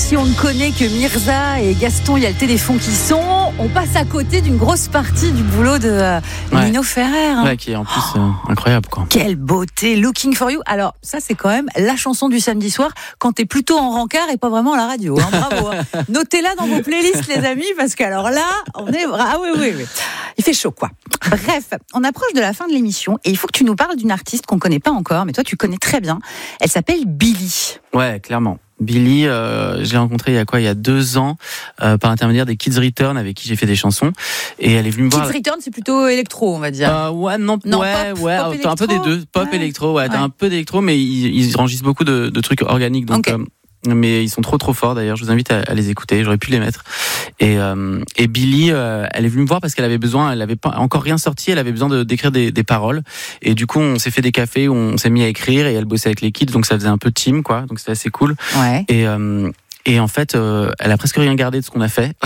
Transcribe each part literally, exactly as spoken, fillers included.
si on ne connaît que Mirza et Gaston, il y a le téléphone qui sonne, on passe à côté d'une grosse partie du boulot de euh, ouais. Nino Ferrer. Hein. Ouais, qui est en plus euh, incroyable, quoi. Quelle beauté, Looking for You. Alors, ça, c'est quand même la chanson du samedi soir quand t'es plutôt en rencard et pas vraiment à la radio. Hein. Bravo. Hein. Notez-la dans vos playlists, les amis, parce qu'alors là, on est. Ah oui, oui, oui. Il fait chaud, quoi. Bref, on approche de la fin de l'émission et il faut que tu nous parles d'une artiste qu'on connaît pas encore, mais toi, tu connais très bien. Elle s'appelle Billy. Ouais, clairement. Billy, euh, je l'ai rencontrée il y a quoi, il y a deux ans, euh, par l'intermédiaire des Kids Return avec qui j'ai fait des chansons. Et elle est venue me Kids voir. Kids Return, c'est plutôt électro, on va dire. Euh, ouais, non, non ouais, pop, ouais, pop t'as un peu des deux, pop, ouais. électro, ouais, t'as ouais. un peu d'électro, mais ils, ils enregistrent beaucoup de, de trucs organiques, donc. Okay. Euh, mais ils sont trop trop forts d'ailleurs, je vous invite à, à les écouter, j'aurais pu les mettre. Et, euh, et Billy, euh, elle est venue me voir parce qu'elle avait besoin, elle avait pas encore rien sorti, elle avait besoin de, d'écrire des, des paroles. Et du coup, on s'est fait des cafés où on s'est mis à écrire et elle bossait avec les kids, donc ça faisait un peu team, quoi, donc c'était assez cool. Ouais. Et, euh, et en fait, euh, elle a presque rien gardé de ce qu'on a fait,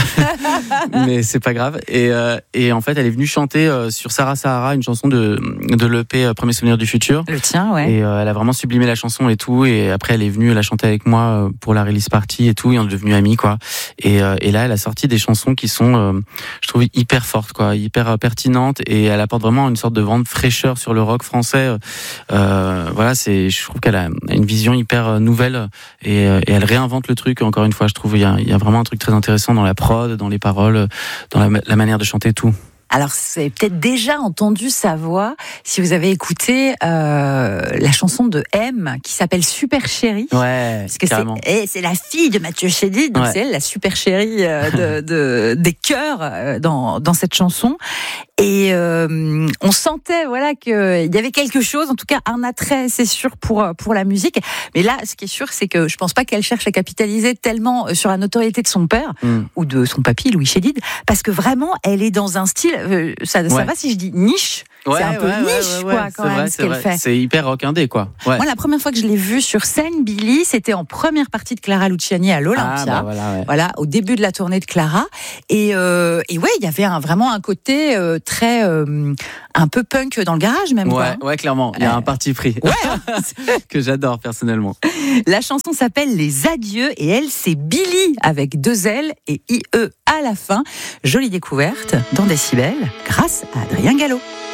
mais c'est pas grave. Et, euh, et en fait, elle est venue chanter euh, sur Sarah Sahara, une chanson de, de l'E P euh, Premier Souvenir du Futur. Le tien, ouais. Et euh, elle a vraiment sublimé la chanson et tout. Et après, elle est venue, elle a chanté avec moi euh, pour la release party et tout. Et on est devenus amis, quoi. Et, euh, et là, elle a sorti des chansons qui sont, euh, je trouve, hyper fortes, quoi, hyper euh, pertinentes. Et elle apporte vraiment une sorte de vent de fraîcheur sur le rock français. Euh, voilà, c'est, je trouve qu'elle a une vision hyper nouvelle et, et elle réinvente le truc. Encore une fois, je trouve il y a, il y a vraiment un truc très intéressant dans la prod, dans les paroles, dans la, la manière de chanter, tout. Alors, vous avez peut-être déjà entendu sa voix si vous avez écouté euh, la chanson de M qui s'appelle Super Chérie. Ouais, parce que carrément. c'est, et c'est la fille de Mathieu Chédid, donc ouais. C'est elle la super chérie euh, de, de, des chœurs euh, dans, dans cette chanson. Et euh, on sentait voilà qu'il y avait quelque chose, en tout cas un attrait, c'est sûr, pour, pour la musique. Mais là, ce qui est sûr, c'est que je pense pas qu'elle cherche à capitaliser tellement sur la notoriété de son père mm. ou de son papy, Louis Chédid, parce que vraiment, elle est dans un style, euh, ça, ouais. ça va si je dis niche, ouais, c'est un peu ouais, niche, ouais, ouais, quoi, ouais, quand c'est même, vrai, ce qu'elle vrai. fait. C'est hyper rock indé, quoi. Ouais. Moi, la première fois que je l'ai vue sur scène, Billy, c'était en première partie de Clara Luciani à l'Olympia. Ah, bah voilà, ouais. Voilà, au début de la tournée de Clara. Et, euh, et ouais, il y avait un, vraiment un côté euh, très, euh, un peu punk dans le garage, même. Ouais, quoi. ouais, clairement. Il y a euh, un parti pris. Ouais. que j'adore personnellement. La chanson s'appelle Les Adieux et elle, c'est Billy avec deux L et I E à la fin. Jolie découverte dans Décibel grâce à Adrien Gallo.